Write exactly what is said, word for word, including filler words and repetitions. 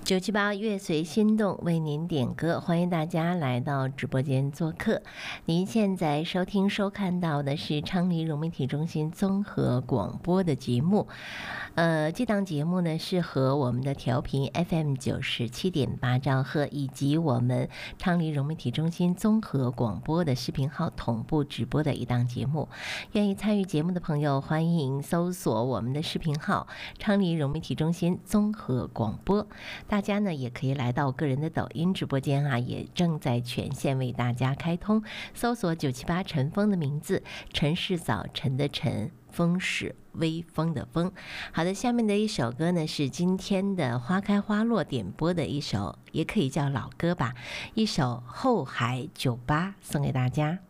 九七八乐随心动为您点歌，欢迎大家来到直播间做客。您现在收听收看到的是昌黎融媒体中心综合广播的节目。呃，这档节目呢是和我们的调频 F M 九十七点八兆赫以及我们昌黎融媒体中心综合广播的视频号同步直播的一档节目。愿意参与节目的朋友，欢迎搜索我们的视频号昌黎融媒体中心综合广播。大家呢也可以来到个人的抖音直播间啊，也正在全线为大家开通，搜索九七八陈峰的名字，陈是早晨的晨，风是微风的风。好的，下面的一首歌呢是今天的花开花落点播的一首，也可以叫老歌吧，一首后海酒吧，送给大家。